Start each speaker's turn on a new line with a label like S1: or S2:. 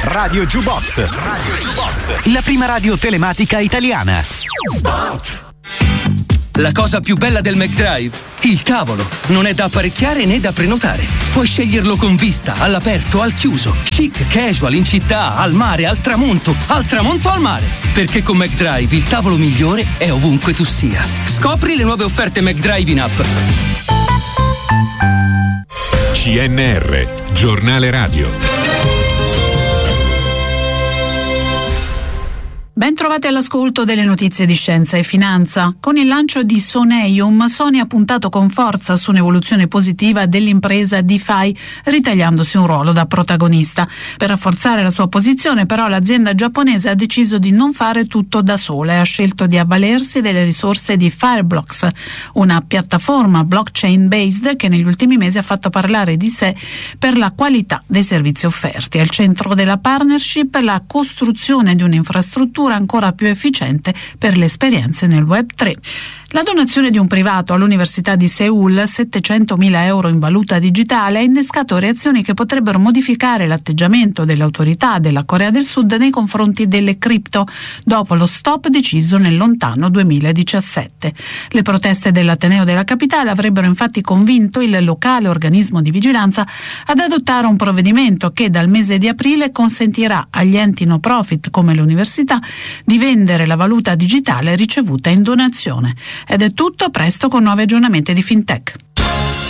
S1: Radio Jukebox. La prima radio telematica italiana.
S2: La cosa più bella del McDrive? Il tavolo. Non è da apparecchiare né da prenotare. Puoi sceglierlo con vista, all'aperto, al chiuso, chic, casual, in città, al mare, al tramonto al mare. Perché con McDrive il tavolo migliore è ovunque tu sia. Scopri le nuove offerte McDrive in app.
S3: CNR, giornale radio.
S4: Ben trovati all'ascolto delle notizie di scienza e finanza. Con il lancio di Soneium, Sony ha puntato con forza su un'evoluzione positiva dell'impresa DeFi, ritagliandosi un ruolo da protagonista. Per rafforzare la sua posizione, però, l'azienda giapponese ha deciso di non fare tutto da sola e ha scelto di avvalersi delle risorse di Fireblocks, una piattaforma blockchain-based che negli ultimi mesi ha fatto parlare di sé per la qualità dei servizi offerti. Al centro della partnership la costruzione di un'infrastruttura ancora più efficiente per le esperienze nel Web 3. La donazione di un privato all'Università di Seul, 700.000 euro in valuta digitale, ha innescato reazioni che potrebbero modificare l'atteggiamento delle autorità della Corea del Sud nei confronti delle cripto, dopo lo stop deciso nel lontano 2017. Le proteste dell'Ateneo della capitale avrebbero infatti convinto il locale organismo di vigilanza ad adottare un provvedimento che dal mese di aprile consentirà agli enti no profit come le università di vendere la valuta digitale ricevuta in donazione. Ed è tutto, a presto con nuovi aggiornamenti di FinTech.